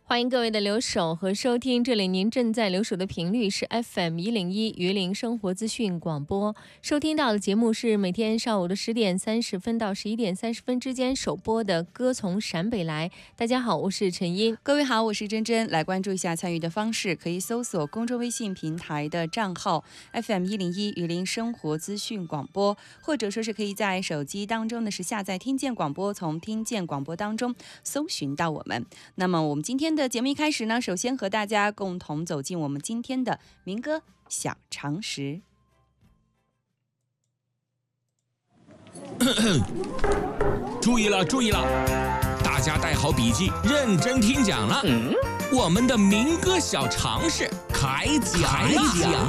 欢迎各位的留守和收听，这里您正在留守的频率是 FM101榆林生活资讯广播，收听到的节目是每天上午的10点30分到11点30分之间首播的《歌从陕北来》。大家好，我是陈英。 各位好，我是珍珍。来关注一下参与的方式，可以搜索公众微信平台的账号 FM101榆林生活资讯广播，或者说是可以在手机当中呢是下载听见广播，从听见广播当中搜寻到我们。那么我们今天的节目一开始呢，首先和大家共同走进我们今天的民歌小常识。 注意了，注意了，大家带好笔记，认真听讲了。我们的民歌小常识开讲了。